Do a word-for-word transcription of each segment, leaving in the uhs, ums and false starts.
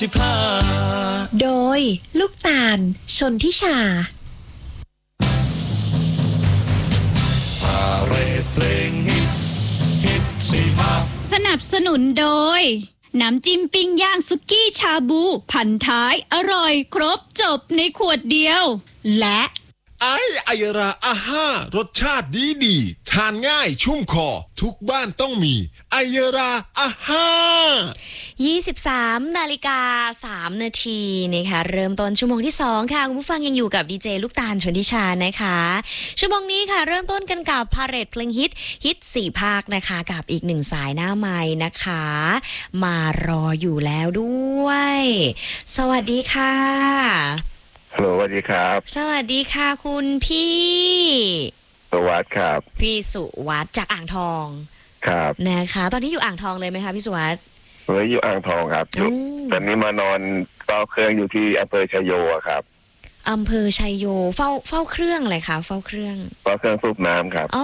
สิบห้าโดยลูกตาลชนทิชาพาเรดเพลงฮิตฮิตสิบห้าสนับสนุนโดยน้ำจิ้มปิ้งย่างสุกี้ชาบูพันท้ายอร่อยครบจบในขวดเดียวและไอไอยราอาห้ารสชาติดีดีทานง่ายชุ่มคอทุกบ้านต้องมีไอยราอาห้ายี่สิบสามนาฬิกาสามนาทีนะคะเริ่มต้นชั่วโมงที่สองค่ะคุณผู้ฟังยังอยู่กับดีเจลูกตาลชนทิชานะคะชั่วโมงนี้ค่ะเริ่มต้นกันกับพาเหรดเพลงฮิตฮิตสี่ภาคนะคะกับอีกหนึ่งสายหน้าไมค์นะคะมารออยู่แล้วด้วยสวัสดีค่ะฮัลโหลสวัสดีครับสวัสดีค่ะคุณพี่สุวัสดิ์ครับพี่สุวัสดิ์จากอ่างทองครับนะคะตอนนี้อยู่อ่างทองเลยไหมคะพี่สุวัสดิ์เฮ้ยอยู่อ่างทองครับอยู่ตอนนี้มานอนเฝ้าเครื่องอยู่ที่อำเภอชัยโยครับอำเภอชัยโยเฝ้าเฝ้าเครื่องอะไรคะเฝ้าเครื่องเฝ้าเครื่องสูบน้ำครับอ๋อ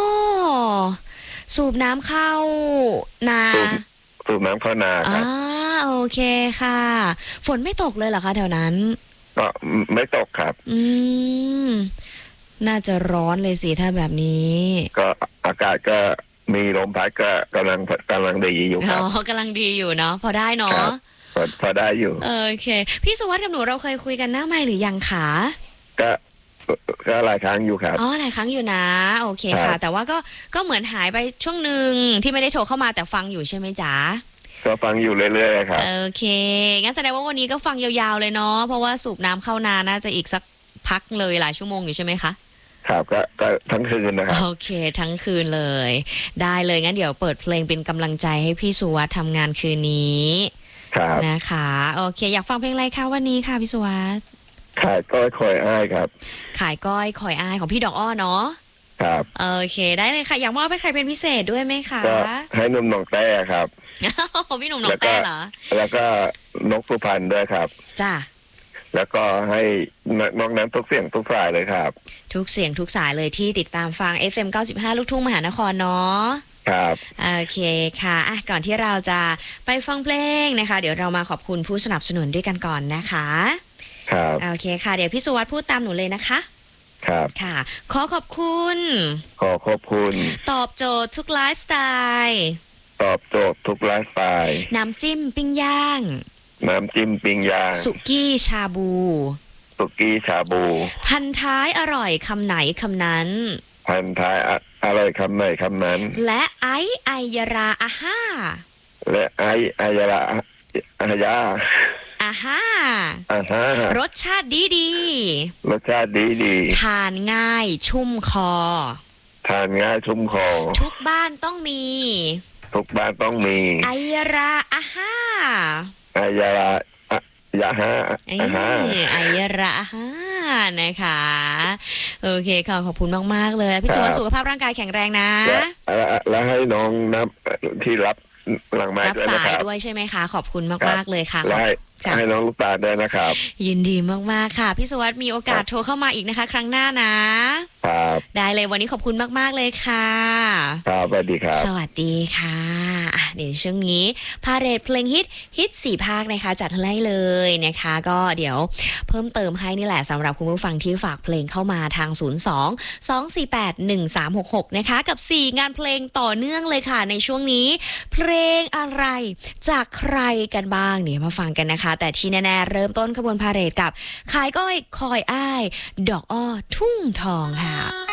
สูบน้ำเข้านาสูบน้ำเข้านาครับอ่าโอเคค่ะฝนไม่ตกเลยเหรอคะแถวนั้นก็ไม่ตกครับอืมน่าจะร้อนเลยสิถ้าแบบนี้ก็อากาศก็มีลมพัดก็กำลังกำลังดีอยู่ครับอ๋อกำลังดีอยู่เนาะพอได้เนาะพอพอได้อยู่โอเคพี่สุวัสดิ์กับหนูเราเคยคุยกันหน้าไมค์หรือยังคะก็ก็หลายครั้งอยู่ครับอ๋อหลายครั้งอยู่นะโอเคค่ะแต่ว่าก็ก็เหมือนหายไปช่วงหนึ่งที่ไม่ได้โทรเข้ามาแต่ฟังอยู่ใช่ไหมจ๊ะก็ฟังอยู่เรื่อยๆครับโอเคงั้นแสดงว่าวันนี้ก็ฟังยาวๆเลยเนาะเพราะว่าสูบน้ำเข้านาน่าจะอีกสักพักเลยหลายชั่วโมงอยู่ใช่ไหมคะครับก็ก็ทั้งคืนนะครับโอเคทั้งคืนเลยได้เลยงั้นเดี๋ยวเปิดเพลงเป็นกำลังใจให้พี่สุวัสดิ์ทำงานคืนนี้ครับนะคะโอเคอยากฟังเพลงอะไรคะวันนี้ค่ะพี่สุวัสดิ์ขายก้อยคอยอ้ายครับขายก้อยคอยอ้ายของพี่ดอกอ้อเนาะครับโอเคได้เลยค่ะอยากมอบให้ใครเป็นพิเศษด้วยไหมคะก็ให้หนุ่มหนองแต้ครับพี่หนุ่มหนองแต้เหรอแล้วก็นกสุพรรณด้วยครับจ้าแล้วก็ให้นอกนั้นทุกเสียงทุกสายเลยครับทุกเสียงทุกสายเลยที่ติดตามฟัง เอฟ เอ็ม เก้าสิบห้า ลูกทุ่งมหานครเนาะครับโอเคค่ะอ่ะก่อนที่เราจะไปฟังเพลงนะคะเดี๋ยวเรามาขอบคุณผู้สนับสนุนด้วยกันก่อนนะคะครับโอเคค่ะเดี๋ยวพี่สุวัสดิ์พูดตามหนูเลยนะคะครับค่ะขอขอบคุณขอขอบคุณตอบโจทย์ทุกไลฟ์สไตล์ตอบโจทย์ทุกไลฟ์สไตล์น้ำจิ้มปิ้งย่างน้ำจิ้มปิ้งย่างสุกี้ชาบูสุกี้ชาบูพันท้ายอร่อยคำไหนคำนั้นพันท้ายอร่อยคำไหนคำนั้นและไอไอยราอาห้าและไอไอยราอายาอาห้าอาห้ารสชาติดีดีรสชาติดีดีทานง่ายชุ่มคอทานง่ายชุ่มคอทุกบ้านต้องมีทุกบ้านต้องมีไอยราอาห้าไอยรายาฮะอาห้าไอยราอาห้านะคะโอเคค่ะขอบคุณมากๆเลยพี่สุวัสดิ์สุขภาพร่างกายแข็งแรงนะแล้วให้น้องนับที่รับหลังไม้ด้วยนะครับรับสายด้วยใช่ไหมคะขอบคุณมากๆเลยค่ะให้น้องลูกตาด้วยนะครับยินดีมากๆค่ะพี่สุวัสดิ์มีโอกาสโทรเข้ามาอีกนะคะครั้งหน้านะครับได้เลยวันนี้ขอบคุณมากๆเลยค่ะครับสวัสดีครับสวัสดีค่ะเดี๋ยวช่วงนี้พาเหรดเพลงฮิตฮิตสี่ภาคนะคะจัดให้เลยนะคะก็เดี๋ยวเพิ่มเติมให้นี่แหละสำหรับคุณผู้ฟังที่ฝากเพลงเข้ามาทางศูนย์ สอง สอง สี่ แปด หนึ่ง สาม หก หกนะคะกับสี่งานเพลงต่อเนื่องเลยค่ะในช่วงนี้เพลงอะไรจากใครกันบ้างเนี่ยมาฟังกันนะคะแต่ที่แน่ๆเริ่มต้นขบวนพาเหรดกับขายก้อยคอยอ้ายดอกอ้อทุ่งทองค่ะ